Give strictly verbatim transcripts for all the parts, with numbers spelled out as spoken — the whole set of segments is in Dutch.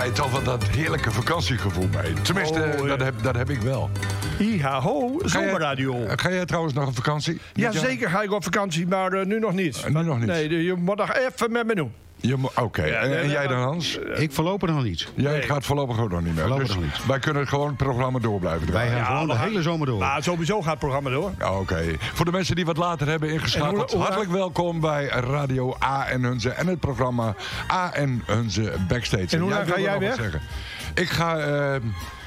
krijgt toch wel dat heerlijke vakantiegevoel mee. Tenminste, Oh, ja. dat, heb, dat heb ik wel. Hi-ha-ho, zomerradio. Ga jij trouwens nog op vakantie? Ja, zeker ga ik op vakantie, maar uh, nu nog niet. Uh, nu nog niet? Nee, je moet nog even met me doen. Oké, okay. Ja, en, nee, en jij dan, maar, Hans? Uh, ik voorlopig nog niet. Jij nee. gaat voorlopig ook nog niet meer. Voorlopig Dus nog niet. wij kunnen gewoon het programma door blijven draaien. Wij gaan Ja, gewoon de gaan, hele zomer door. Maar sowieso gaat het programma door. Oké. Okay. Voor de mensen die wat later hebben ingeschakeld, hoe, hoe, hartelijk welkom bij Radio A en Hunze en het programma A en Hunze Backstage. En hoe lang ga jij weg? Zeggen. Ik ga... Uh,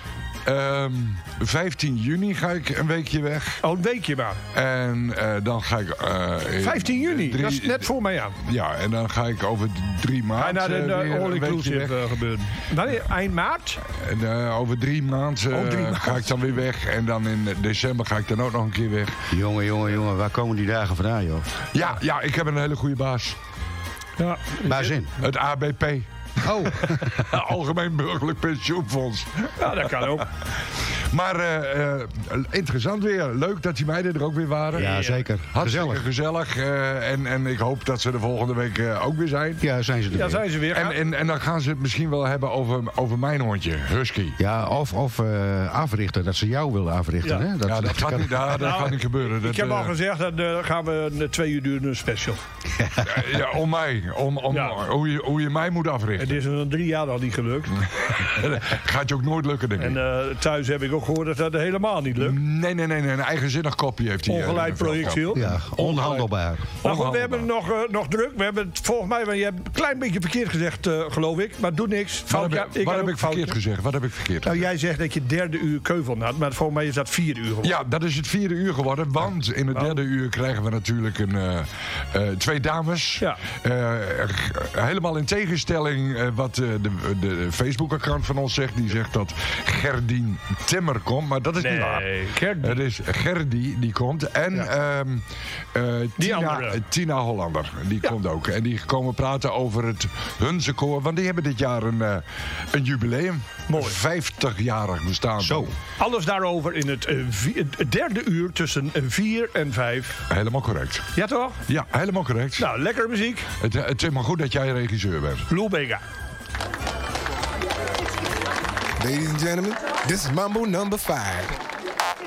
Um, vijftien juni ga ik een weekje weg. Oh, een weekje maar. En uh, dan ga ik... Uh, vijftien juni, drie, dat is net voor mij aan. Ja, en dan ga ik over drie maanden naar de uh, all-inclusive uh, gebeuren. Wanneer? Eind maart? En, uh, over drie maanden uh, oh, ga ik dan weer weg. En dan in december ga ik dan ook nog een keer weg. Jongen, jongen, jongen, waar komen die dagen vandaan, joh? Ja, ja, ik heb een hele goede baas. Ja. Baas in? Het A B P. Oh. Algemeen Burgerlijk Pensioenfonds. Ja, dat kan ook. Maar uh, uh, interessant weer. Leuk dat die meiden er ook weer waren. Ja, zeker. Hartstikke Gezellig. gezellig. Uh, en, en ik hoop dat ze de volgende week uh, ook weer zijn. Ja, zijn ze er ja, weer. zijn ze weer. En, en, en dan gaan ze het misschien wel hebben over, over mijn hondje, Husky. Ja, of, of uh, africhten, dat ze jou willen africhten. Ja, hè? Dat, ja, dat, dat, gaat, niet, ja, dat nou, gaat niet gebeuren. Dat, ik heb uh, al gezegd, dat uh, gaan we een twee uur duren, een special. Ja, ja, om mij. Om, om, ja. hoe, je, hoe je mij moet africhten. Het is een drie jaar al niet gelukt. Gaat je ook nooit lukken, denk ik. En uh, thuis heb ik ook gehoord dat dat helemaal niet lukt. Nee, nee, nee. nee. Een eigenzinnig kopje heeft hij. Ongeleid projectiel. Ja, onhandelbaar. Maar goed, we hebben nog, uh, nog druk. We hebben het volgens mij, je hebt een klein beetje verkeerd gezegd, uh, geloof ik. Maar doe niks. Wat heb, ja, ik, wat heb ik verkeerd gezegd? Wat heb ik verkeerd nou, gezegd? jij zegt dat je derde uur Keuvel had, maar volgens mij is dat vierde uur geworden. Ja, dat is het vierde uur geworden. Want in het derde uur krijgen we natuurlijk een, uh, uh, twee dames. Ja. Uh, helemaal in tegenstelling uh, wat uh, de, de Facebook-account van ons zegt. Die zegt dat Gerdien Timmer komt. Maar dat is nee, niet waar. Gerdien. Het is Gerdie die komt. En ja. um, uh, Tina, Tina Hollander. Die ja. komt ook. En die komen praten over het Hunzekoor. Want die hebben dit jaar een, uh, een jubileum. Mooi. vijftigjarig bestaan. Zo. Alles daarover in het, uh, vier, het derde uur tussen vier en vijf. Helemaal correct. Ja toch? Ja, helemaal correct. Nou, lekkere muziek. Het, het is maar goed dat jij regisseur bent. Lou Bega. Ladies and gentlemen, this is Mambo number five.